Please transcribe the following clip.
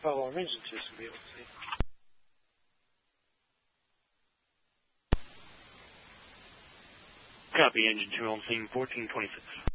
Follow our engine system to be able to see. Copy, engine 2 on scene 1426.